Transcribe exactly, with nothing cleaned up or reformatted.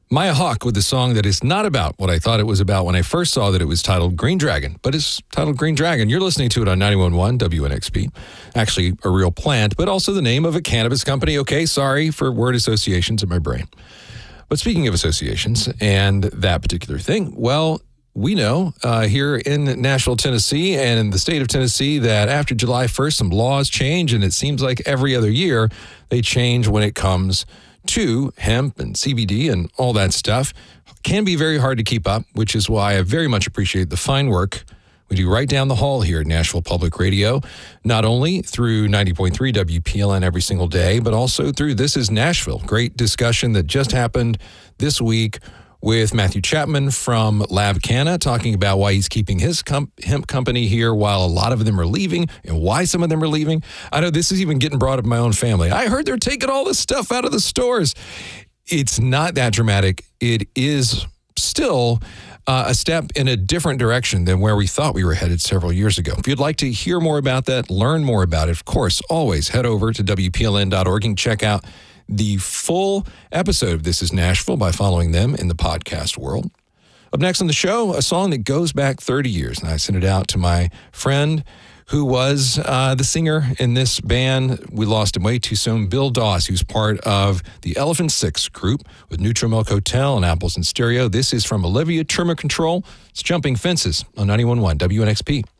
Maya Hawke with a song that is not about what I thought it was about when I first saw that it was titled Green Dragon, but it's titled Green Dragon. You're listening to it on ninety-one point one W N X P. Actually, a real plant, but also the name of a cannabis company. Okay, sorry for word associations in my brain. But speaking of associations and that particular thing, well, we know uh, here in Nashville, Tennessee, and in the state of Tennessee that after July first, some laws change, and it seems like every other year they change when it comes to hemp and C B D and all that stuff. Can be very hard to keep up, which is why I very much appreciate the fine work we do right down the hall here at Nashville Public Radio, not only through ninety point three W P L N every single day, but also through This is Nashville. Great discussion that just happened this week with Matthew Chapman from Lab Canna, talking about why he's keeping his com- hemp company here while a lot of them are leaving and why some of them are leaving. I know this is even getting brought up in my own family. I heard they're taking all this stuff out of the stores. It's not that dramatic. It is still uh, a step in a different direction than where we thought we were headed several years ago. If you'd like to hear more about that, learn more about it, of course, always head over to W P L N dot org and check out the full episode of This is Nashville by following them in the podcast world. Up next on the show, a song that goes back thirty years. And I sent it out to my friend who was uh, the singer in this band. We lost him way too soon. Bill Doss, who's part of the Elephant Six group with Neutral Milk Hotel and Apples in Stereo. This is from Olivia Tremor Control. It's Jumping Fences on ninety-one point one W N X P.